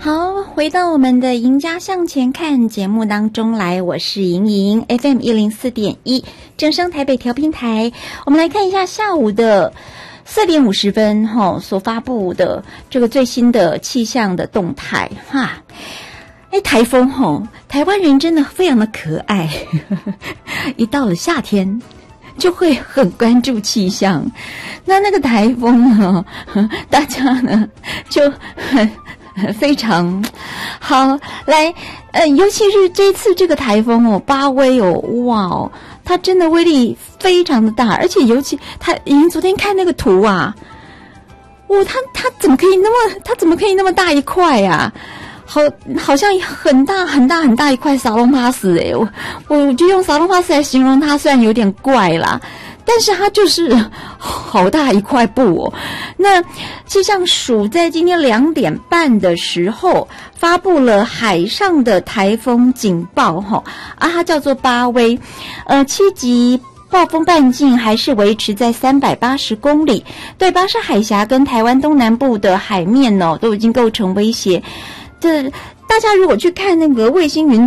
好，回到我们的赢家向前看节目当中来，我是莹莹 FM 104.1正声台北调频台。我们来看一下下午的4点50分所发布的这个最新的气象的动态哈。台风台湾人真的非常的可爱，一到了夏天就会很关注气象。那个台风呢，大家呢就非常好来，尤其是这次这个台风巴威哇它真的威力非常的大，而且尤其您昨天看那个图啊，它怎么可以那么大一块啊？好像很大很大很大一块沙龙帕斯我就用沙龙帕斯来形容它，虽然有点怪啦，但是它就是好大一块布那气象署在今天2点半的时候发布了海上的台风警报它叫做巴威，7级暴风半径还是维持在380公里，对巴士海峡跟台湾东南部的海面都已经构成威胁。大家如果去看那个卫星云